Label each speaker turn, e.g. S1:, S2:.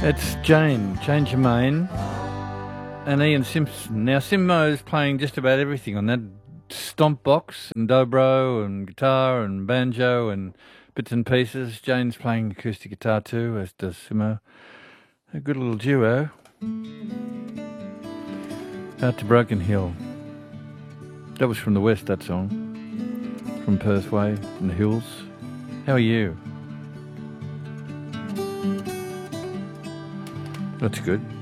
S1: It's Jane Germain and Ian Simpson. Now, Simmo's playing just about everything on that stomp box and dobro and guitar and banjo and bits and pieces. Jane's playing acoustic guitar too, as does Simmo. A good little duo. Out to Broken Hill. That was from the west, that song. From Perth Way, in the hills. How are you? That's good.